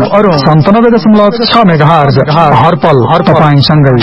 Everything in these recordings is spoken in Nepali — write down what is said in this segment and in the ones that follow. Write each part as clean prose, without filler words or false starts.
97.6 मेगाहर्ज हरपल तपाईंसँगै।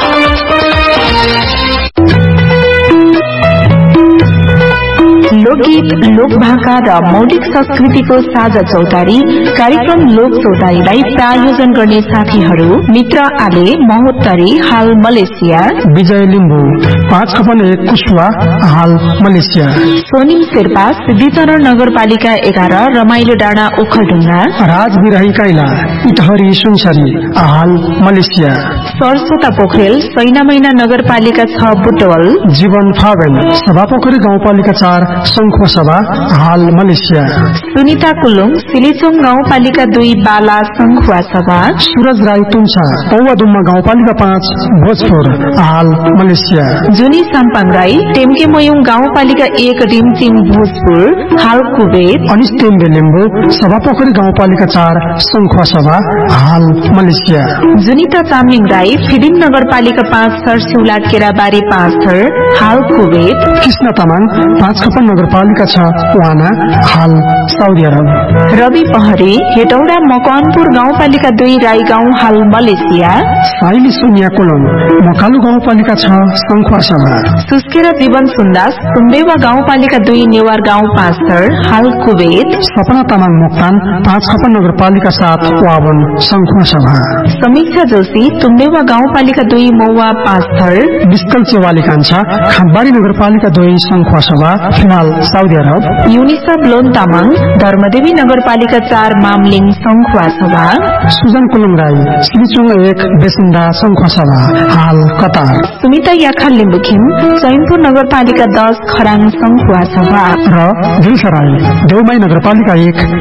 लोकगीत, लोकभाका र मौलिक संस्कृतिको साझा चौतारी कार्यक्रम लोक चौतारीलाई प्रायोजन गर्ने साथीहरू मित्र आले महोत्तरी हाल मलेसिया, विजय लिम्बू 5/1 कुशवा हाल मलेसिया, सोनिम शेर्पा सिद्धिचरण नगरपालिका 11 रमाइलो डाँडा ओखलढुङ्गा, राज बिराही काइला इटहरी सुनसरी हाल मलेसिया, सरस्वता पोखरेल सैनामैना नगरपालिका 6 बुटवल, जीवन फावेल सभापोखरी गाउँपालिका 4 संखुवा सभा हाल मलेसिया, सुनिता कुलुङ सिलिचोङ गाउँपालिका 2 बाला संखुवा सभा, सूरज राई तुङसा पौवादुम्मा गाउँपालिका 5 भोजपुर हाल मलेसिया, जुनी साम्पाङ राई टेम्केमोयुङ गाउँपालिका 1 रिमचिम भोजपुर हाल कुवेत, अनिस टेम्बे लिम्बू सभापोखरी गाउँपालिका 4 संखुवा सभा हाल मलेसिया, जुनिता चामिङ राई फिदिङ नगरपालिका 5 सरसिउला केराबारी 5 थर हाल कुवेत, कृष्ण तामाङ 5 नगरपालिका 6 वाना हाल साउदी अरब, रवि पहरी हेटौडा मकवानपुर गाउँपालिका 2 राई गाउँ हाल मलेसिया, साइली सोनिया कोलम मकालु गाउँपालिका 6 संखुवा सभा, सुस्केरा जीवन सुन्दास सुम्देवा गाउँपालिका 2 नेवार गाउँ 5 थर हाल कुवेत, सपना तामाङ मोक्तान 5 नगरपालिका 7 वावन संखुवा सभा, समीक्षा जोशी तुम्देवा गाउँपालिका 2 मौवा 5 थर, बिस्कल चेवाली कान्छा खामबारी नगरपालिका 2 संखुवा सभा फिलहाल Saudi Arab, Yunisa blown Tamang Dharmdevi नगरपालिका 4 मामलिङ संखुवा सभा, सुजन कुलुङ राई सिलिचुङ 1 बेसिन्दा संखुवा सभा हाल कतार, सुमिता याखा लिम्बुखिम चैनपुर नगरपालिका 10 खराङ संखुवा सभा र दिलसराई देउमाई नगरपालिका 1